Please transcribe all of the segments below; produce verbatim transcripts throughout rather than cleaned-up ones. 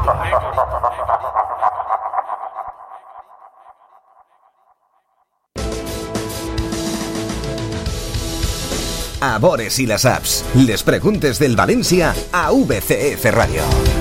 A Bores i les apps. Les preguntes del València a V C F Radio.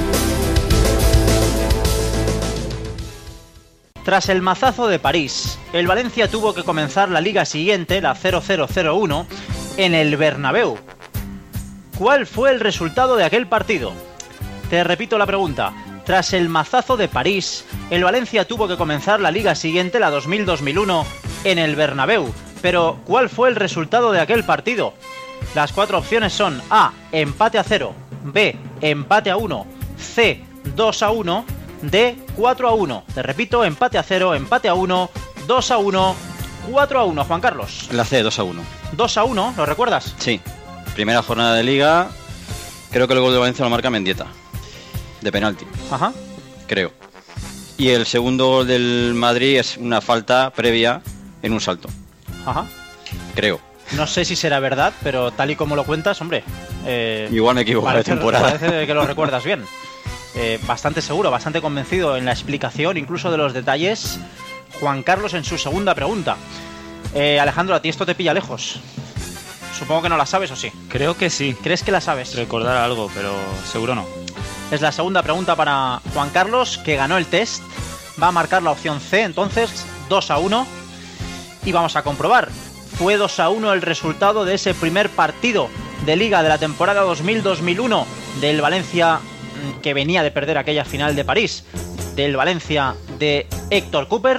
Tras el mazazo de París, el Valencia tuvo que comenzar la liga siguiente, la cero cero cero uno, en el Bernabéu. ¿Cuál fue el resultado de aquel partido? Te repito la pregunta. Tras el mazazo de París, el Valencia tuvo que comenzar la liga siguiente, la dos mil dos mil uno, en el Bernabéu. Pero, ¿cuál fue el resultado de aquel partido? Las cuatro opciones son A, empate a cero, B, empate a uno, C, dos a uno, D, cuatro a uno. Te repito, empate a cero, empate a uno, dos a uno, cuatro a uno. Juan Carlos. La C, dos a uno. dos a uno, ¿lo recuerdas? Sí. Primera jornada de liga, creo que el gol de Valencia lo marca Mendieta, de penalti. Ajá. Creo. Y el segundo gol del Madrid es una falta previa en un salto. Ajá. Creo. No sé si será verdad, pero tal y como lo cuentas, hombre... Eh, Igual me equivoco de temporada. Parece que lo recuerdas bien. Eh, bastante seguro, bastante convencido en la explicación, incluso de los detalles. Juan Carlos en su segunda pregunta. Eh, Alejandro, a ti esto te pilla lejos. Supongo que no la sabes, ¿o sí? Creo que sí. ¿Crees que la sabes? Recordar algo, pero seguro no. Es la segunda pregunta para Juan Carlos, que ganó el test. Va a marcar la opción C, entonces, dos a uno. Y vamos a comprobar. Fue dos a uno el resultado de ese primer partido de Liga de la temporada dos mil dos mil uno del Valencia, que venía de perder aquella final de París, del Valencia de Héctor Cooper.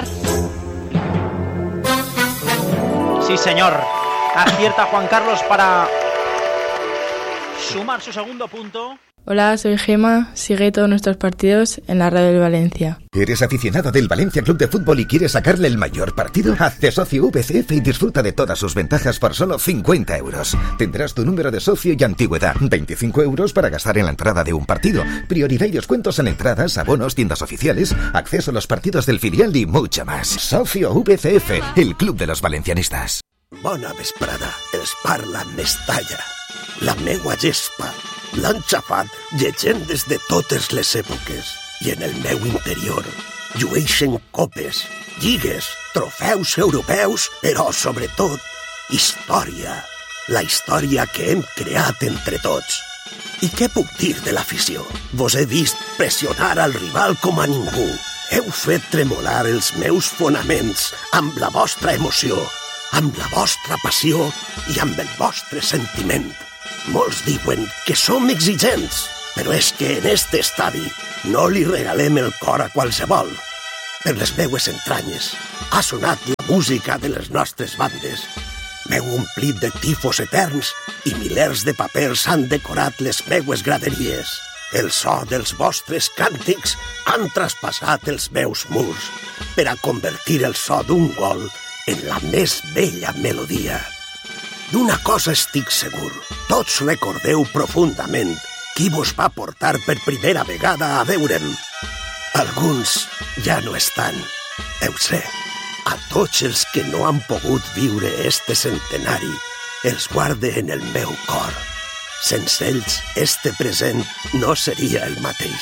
Sí, señor. Acierta Juan Carlos para sumar su segundo punto. Hola, soy Gema. Sigue todos nuestros partidos en la radio del Valencia. ¿Eres aficionado del Valencia Club de Fútbol y quieres sacarle el mayor partido? Hazte socio V C F y disfruta de todas sus ventajas por solo cincuenta euros. Tendrás tu número de socio y antigüedad. veinticinco euros para gastar en la entrada de un partido. Prioridad y descuentos en entradas, abonos, tiendas oficiales, acceso a los partidos del filial y mucho más. Socio V C F, el club de los valencianistas. Bona vesprada, els parla Mestalla. La meua gespa l'han xafat llegendes de totes les èpoques i en el meu interior llueixen copes, lligues, trofeus europeus, però sobretot història. La història que hem creat entre tots. I què puc dir de l'afició? Vos he vist pressionar al rival com a ningú. Heu fet tremolar els meus fonaments amb la vostra emoció, amb la vostra passió i amb el vostre sentiment. Molts diuen que som exigents, però és que en este estadi no li regalem el cor a qualsevol. Per les meues entranyes ha sonat la música de les nostres bandes. M'heu omplit de tifos eterns i milers de papers han decorat les meues graderies. El so dels vostres càntics han traspassat els meus murs per a convertir el so d'un gol en la més bella melodia. D'una cosa estic segur, tots recordeu profundament qui vos va portar per primera vegada a veure'm. Alguns ja no estan, ho sé. A tots els que no han pogut viure este centenari, els guarde en el meu cor. Sense ells, este present no seria el mateix.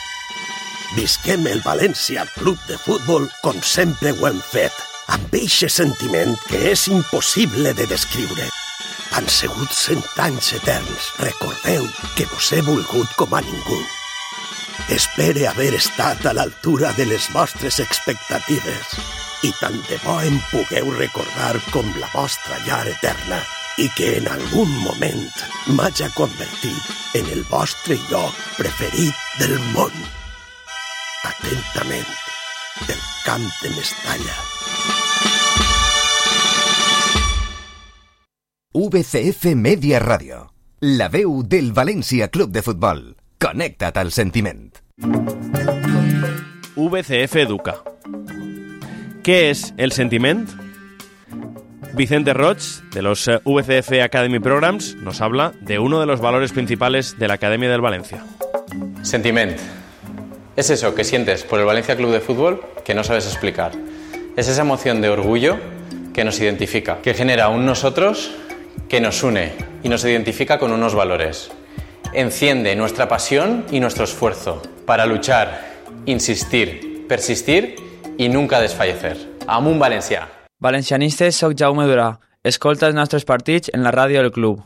Visquem el València Club de Futbol com sempre ho hem fet, amb eixe sentiment que és impossible de descriure. Han sigut cent anys eterns. Recordeu que vos he volgut com a ningú. Espere haver estat a l'altura de les vostres expectatives i tant de bo em pugueu recordar com la vostra llar eterna i que en algun moment m'haja convertit en el vostre lloc preferit del món. Atentament, del Camp de Mestalla. V C F Media Radio, la veu del València Club de Futbol. Connecta't al sentiment. V C F Educa. ¿Qué es el sentiment? Vicente Roig, de los V C F Academy Programs, nos habla de uno de los valores principales de la Academia del Valencia. Sentiment. Es eso que sientes por el Valencia Club de Fútbol que no sabes explicar. Es esa emoción de orgullo que nos identifica, que genera un nosotros que nos une y nos identifica con unos valores. Enciende nuestra pasión y nuestro esfuerzo para luchar, insistir, persistir i nunca desfallecer. Amunt València! Valencianistes, soc Jaume Durà. Escolta els nostres partits en la ràdio del club.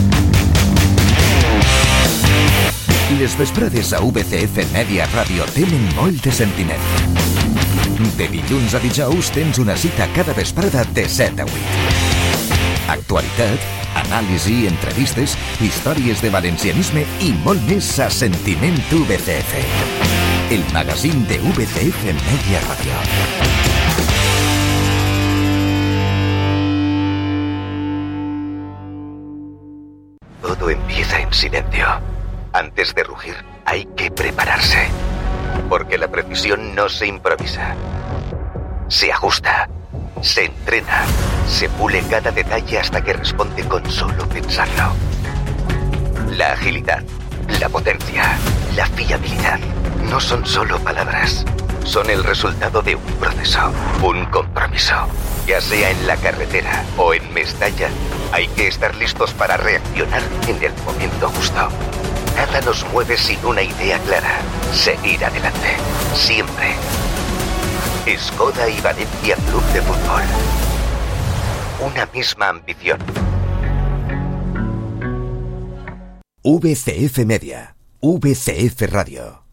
Les vesprades a U V C F Media Ràdio tenen molt de sentiment. De dilluns a dijous tens una cita cada vesprada de set a vuit. Actualitat, anàlisi, entrevistes, històries de valencianisme i molt més a Sentiment U V C F. El magazín de U V C F Media Radio. Todo empieza en silencio. Antes de rugir, hay que prepararse. Porque la precisión no se improvisa. Se ajusta, se entrena, se pule cada detalle hasta que responde con solo pensarlo. La agilidad, la potencia, la fiabilidad no son solo palabras. Son el resultado de un proceso, un compromiso. Ya sea en la carretera o en Mestalla, hay que estar listos para reaccionar en el momento justo. Nada nos mueve sin una idea clara. Seguir adelante. Siempre. Skoda y Valencia Club de Fútbol. Una misma ambición. V C F Media. V C F Radio.